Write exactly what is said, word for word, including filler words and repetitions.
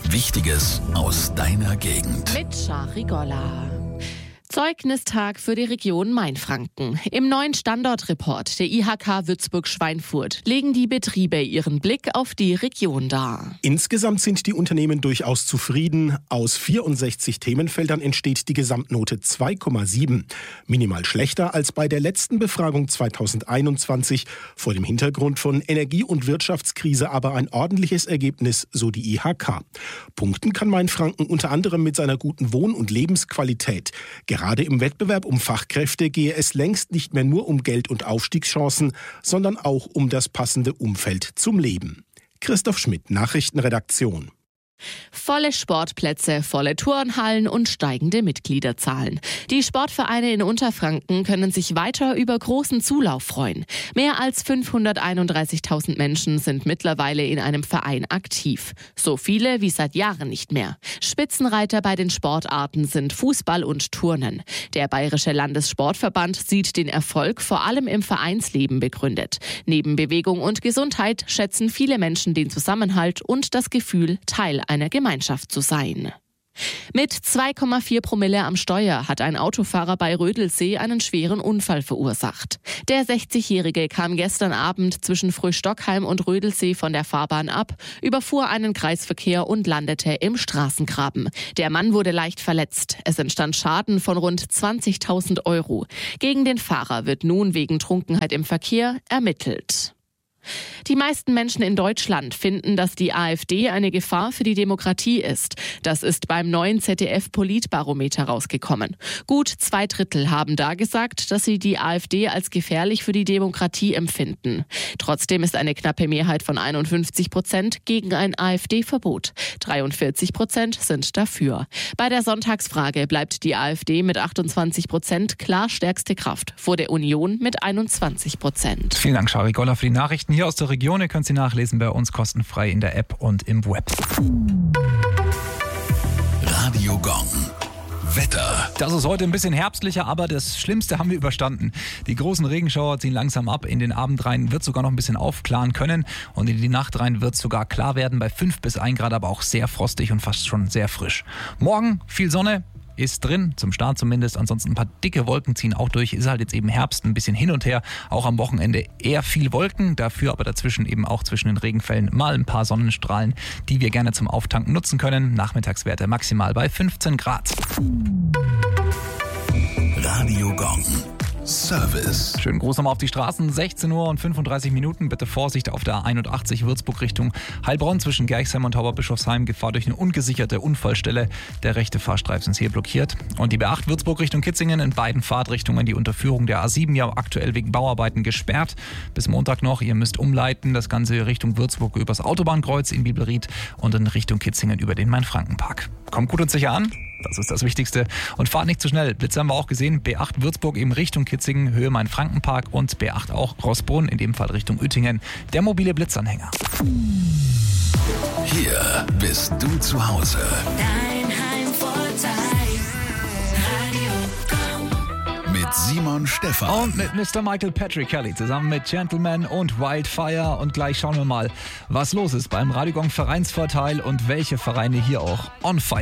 Wichtiges aus deiner Gegend. Mit Shari Golla. Zeugnistag für die Region Mainfranken. Im neuen Standortreport der I H K Würzburg-Schweinfurt legen die Betriebe ihren Blick auf die Region dar. Insgesamt sind die Unternehmen durchaus zufrieden. Aus vierundsechzig Themenfeldern entsteht die Gesamtnote zwei Komma sieben. Minimal schlechter als bei der letzten Befragung zweitausendeinundzwanzig. Vor dem Hintergrund von Energie- und Wirtschaftskrise aber ein ordentliches Ergebnis, so die I H K. Punkten kann Mainfranken unter anderem mit seiner guten Wohn- und Lebensqualität. Gerade im Wettbewerb um Fachkräfte gehe es längst nicht mehr nur um Geld und Aufstiegschancen, sondern auch um das passende Umfeld zum Leben. Christoph Schmidt, Nachrichtenredaktion. Volle Sportplätze, volle Turnhallen und steigende Mitgliederzahlen. Die Sportvereine in Unterfranken können sich weiter über großen Zulauf freuen. Mehr als fünfhunderteinunddreißigtausend Menschen sind mittlerweile in einem Verein aktiv. So viele wie seit Jahren nicht mehr. Spitzenreiter bei den Sportarten sind Fußball und Turnen. Der Bayerische Landessportverband sieht den Erfolg vor allem im Vereinsleben begründet. Neben Bewegung und Gesundheit schätzen viele Menschen den Zusammenhalt und das Gefühl, Teil einer Gemeinschaft zu sein. Mit zwei Komma vier Promille am Steuer hat ein Autofahrer bei Rödelsee einen schweren Unfall verursacht. Der sechzigjährige kam gestern Abend zwischen Fröhstockheim und Rödelsee von der Fahrbahn ab, überfuhr einen Kreisverkehr und landete im Straßengraben. Der Mann wurde leicht verletzt. Es entstand Schaden von rund zwanzigtausend Euro. Gegen den Fahrer wird nun wegen Trunkenheit im Verkehr ermittelt. Die meisten Menschen in Deutschland finden, dass die AfD eine Gefahr für die Demokratie ist. Das ist beim neuen Z D F-Politbarometer rausgekommen. Gut zwei Drittel haben da gesagt, dass sie die AfD als gefährlich für die Demokratie empfinden. Trotzdem ist eine knappe Mehrheit von einundfünfzig Prozent gegen ein AfD-Verbot. dreiundvierzig Prozent sind dafür. Bei der Sonntagsfrage bleibt die AfD mit achtundzwanzig Prozent klar stärkste Kraft, vor der Union mit einundzwanzig Prozent. Vielen Dank, Shari Golla, für die Nachrichten hier aus der Region. Ihr könnt sie nachlesen bei uns kostenfrei in der App und im Web. Radio Gong. Wetter. Das ist heute ein bisschen herbstlicher, aber das Schlimmste haben wir überstanden. Die großen Regenschauer ziehen langsam ab. In den Abend rein wird sogar noch ein bisschen aufklaren können. Und in die Nacht rein wird es sogar klar werden. Bei fünf bis ein Grad, aber auch sehr frostig und fast schon sehr frisch. Morgen viel Sonne. Ist drin, zum Start zumindest. Ansonsten ein paar dicke Wolken ziehen auch durch. Ist halt jetzt eben Herbst, ein bisschen hin und her. Auch am Wochenende eher viel Wolken. Dafür aber dazwischen eben auch zwischen den Regenfällen mal ein paar Sonnenstrahlen, die wir gerne zum Auftanken nutzen können. Nachmittagswerte maximal bei fünfzehn Grad. Radio Gong. Service. Schönen Gruß nochmal auf die Straßen. sechzehn Uhr und fünfunddreißig Minuten. Bitte Vorsicht auf der A einundachtzig Würzburg Richtung Heilbronn zwischen Gerchsheim und Tauberbischofsheim. Gefahr durch eine ungesicherte Unfallstelle. Der rechte Fahrstreifen ist hier blockiert. Und die B acht Würzburg Richtung Kitzingen in beiden Fahrtrichtungen. Die Unterführung der A sieben ja aktuell wegen Bauarbeiten gesperrt. Bis Montag noch. Ihr müsst umleiten. Das Ganze Richtung Würzburg übers Autobahnkreuz in Bibelried und in Richtung Kitzingen über den Main-Franken-Park. Kommt gut und sicher an. Das ist das Wichtigste. Und fahrt nicht zu schnell. Blitze haben wir auch gesehen. B acht Würzburg eben Richtung Kitzingen, Höhe Main-Franken-Park und B acht auch Rossbrunn, in dem Fall Richtung Uettingen. Der mobile Blitzanhänger. Hier bist du zu Hause. Dein Heimvorteil. Radio Gong. Mit Simon Stephan. Und mit Mister Michael Patrick Kelly zusammen mit Gentleman und Wildfire. Und gleich schauen wir mal, was los ist beim Radio Gong Vereinsvorteil und welche Vereine hier auch on fire